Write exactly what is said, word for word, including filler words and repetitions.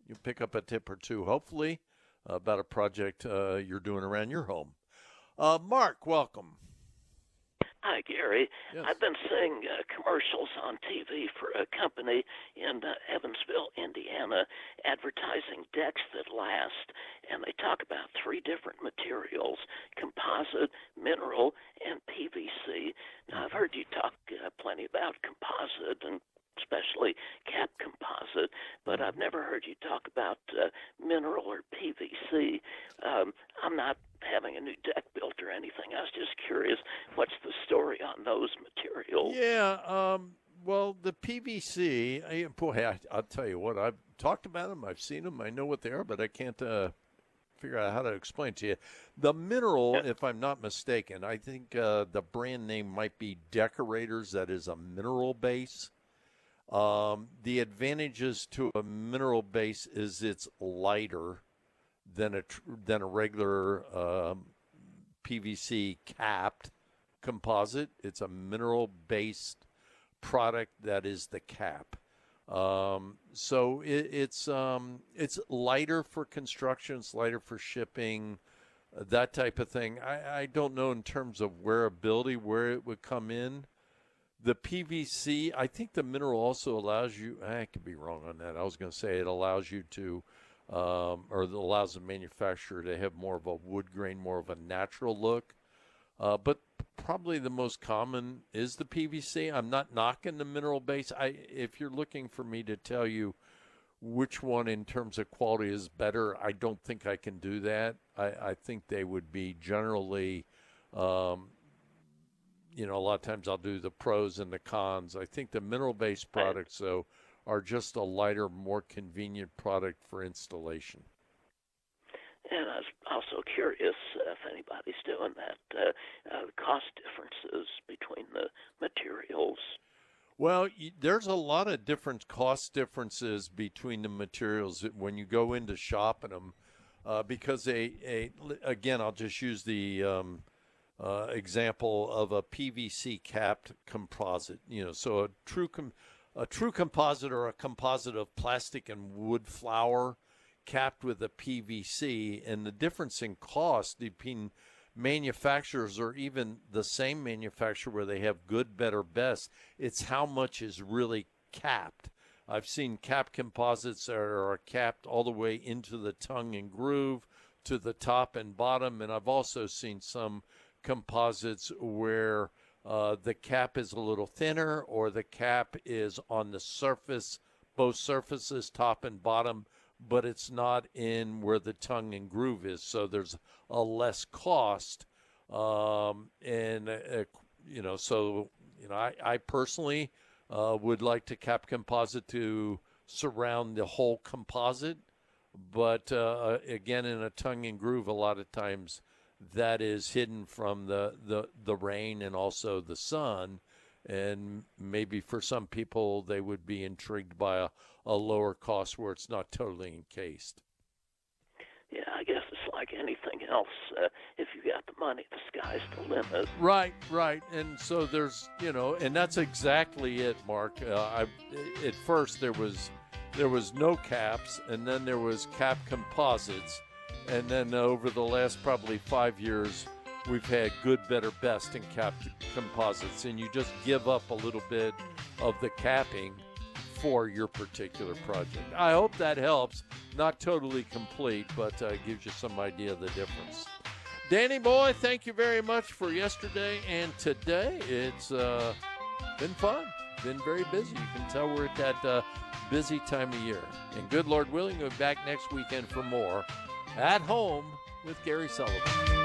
you pick up a tip or two, hopefully, about a project uh, you're doing around your home. Uh, Mark, welcome. Hi, Gary. Yes. I've been seeing uh, commercials on T V for a company in uh, Evansville, Indiana, advertising decks that last, and they talk about three different materials: composite, mineral, and P V C. Now, I've heard you talk uh, plenty about composite, and especially cap composite, but I've never heard you talk about uh, mineral or P V C. Um, I'm not having a new deck built or anything. I was just curious, what's the story on those materials? Yeah, um, well, the P V C, I, boy, I, I'll tell you what, I've talked about them, I've seen them, I know what they are, but I can't uh, figure out how to explain to you. The mineral, Yeah. if I'm not mistaken, I think uh, the brand name might be Decorators. That is a mineral base. Um, the advantages to a mineral base is it's lighter than a tr- than a regular um, P V C capped composite. It's a mineral based product that is the cap. Um, so it, it's um, it's lighter for construction. It's lighter for shipping, uh, that type of thing. I, I don't know in terms of wearability where it would come in. The P V C, I think the mineral also allows you, I could be wrong on that. I was going to say it allows you to, um, or it allows the manufacturer to have more of a wood grain, more of a natural look. Uh, but probably the most common is the P V C. I'm not knocking the mineral base. I, if you're looking for me to tell you which one in terms of quality is better, I don't think I can do that. I, I think they would be generally, um, you know, a lot of times I'll do the pros and the cons. I think the mineral-based products, though, are just a lighter, more convenient product for installation. And I was also curious uh, if anybody's doing that, uh, uh, cost differences between the materials. Well, there's a lot of different cost differences between the materials when you go into shopping them, uh, because a, a again, I'll just use the um, uh, example of a P V C capped composite. You know, so a true com- a true composite or a composite of plastic and wood flour capped with a P V C, and the difference in cost between manufacturers or even the same manufacturer where they have good, better, best, it's how much is really capped. I've seen capped composites that are capped all the way into the tongue and groove to the top and bottom, and I've also seen some composites where uh, the cap is a little thinner or the cap is on the surface, both surfaces, top and bottom, but it's not in where the tongue and groove is, so there's a less cost. Um, and, uh, you know, so, you know, I, I personally uh, would like to cap composite to surround the whole composite. But, uh, again, in a tongue and groove, a lot of times that is hidden from the, the, the rain and also the sun. And maybe for some people, they would be intrigued by a, a lower cost where it's not totally encased. Yeah, I guess it's like anything else. Uh, if you got the money, the sky's the limit. Right, right. And so there's, you know, and that's exactly it, Mark. Uh, I, at first there was there was no caps, and then there was cap composites, and then over the last probably five years, we've had good, better, best in capped composites, and you just give up a little bit of the capping for your particular project. I hope that helps. Not totally complete, but uh, gives you some idea of the difference. Danny boy, thank you very much for yesterday and today. It's uh, been fun, been very busy. You can tell we're at that uh, busy time of year. And good Lord willing, we'll be back next weekend for more At Home with Gary Sullivan.